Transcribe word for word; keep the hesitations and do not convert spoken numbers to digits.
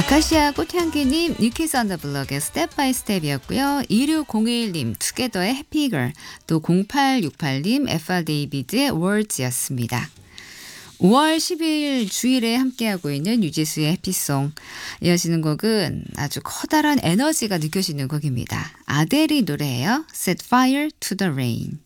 아카시아 꽃향기님, 뉴키스 언더 블럭의 스텝 바이 스텝이었고요. 이육공일 투게더의 해피걸, 또 공팔육팔 에프알 데이비드의 월즈였습니다. 오월 십이일 주일에 함께하고 있는 유지수의 해피송. 이어지는 곡은 아주 커다란 에너지가 느껴지는 곡입니다. 아델이 노래예요. Set Fire to the Rain.